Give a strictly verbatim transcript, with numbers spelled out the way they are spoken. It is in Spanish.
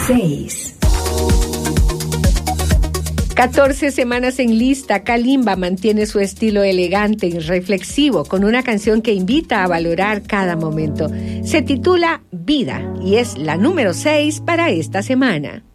seis. catorce semanas en lista, Kalimba mantiene su estilo elegante y reflexivo con una canción que invita a valorar cada momento. Se titula Vida y es la número seis para esta semana.